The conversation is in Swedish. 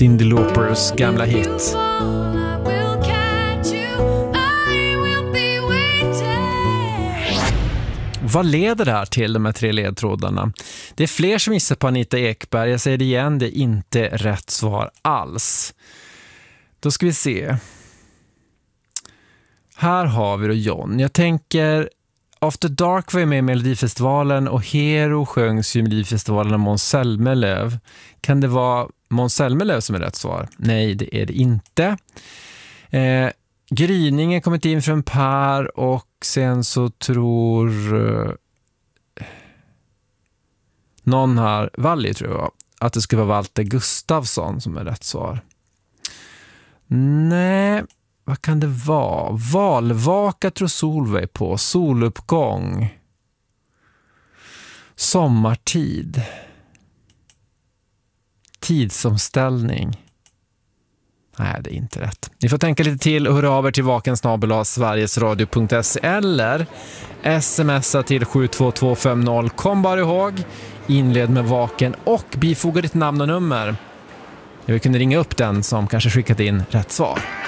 Cyndi Laupers gamla hit. Vad leder det här till, de här 3 ledtrådarna? Det är fler som gissar på Anita Ekberg. Jag säger det igen, det är inte rätt svar alls. Då ska vi se. Här har vi då John. Jag tänker, After Dark var ju med i Melodifestivalen och Hero sjöngs ju i Melodifestivalen av Måns Zelmerlöw. Kan det vara Måns Zelmerlöw som är rätt svar? Nej, det är det inte. Gryningen kommit in från Per och sen så tror någon här, Valli tror jag, att det skulle vara Walter Gustafsson som är rätt svar. Nej, vad kan det vara? Valvaka tror Solveig på. Soluppgång. Sommartid. Tidsomställning. Nej, det är inte rätt. Ni får tänka lite till och höra av er till vakensnabel@sverigesradio.se eller smsa till 72250. Kom bara ihåg, inled med Vaken och bifoga ditt namn och nummer. Jag vill kunna ringa upp den som kanske skickat in rätt svar.